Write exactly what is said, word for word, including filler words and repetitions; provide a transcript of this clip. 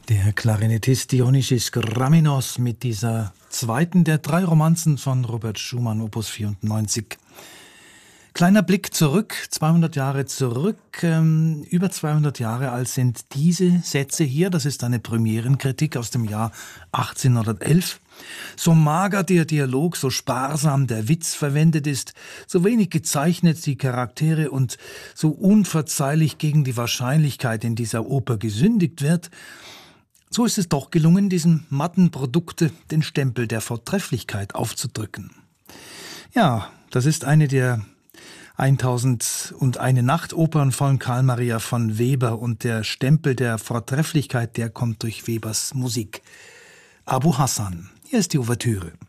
Der Klarinettist Dionysios Graminos mit dieser zweiten der drei Romanzen von Robert Schumann, Opus vierundneunzig. Kleiner Blick zurück, zweihundert Jahre zurück, ähm, über zweihundert Jahre alt sind diese Sätze hier. Das ist eine Premierenkritik aus dem Jahr achtzehnhundertelf. So mager der Dialog, so sparsam der Witz verwendet ist, so wenig gezeichnet die Charaktere und so unverzeihlich gegen die Wahrscheinlichkeit in dieser Oper gesündigt wird, so ist es doch gelungen, diesem matten Produkte den Stempel der Vortrefflichkeit aufzudrücken. Ja, das ist eine der eintausendundeine Nacht Opern von Carl Maria von Weber und der Stempel der Vortrefflichkeit, der kommt durch Webers Musik. Abu Hassan, hier ist die Ouvertüre.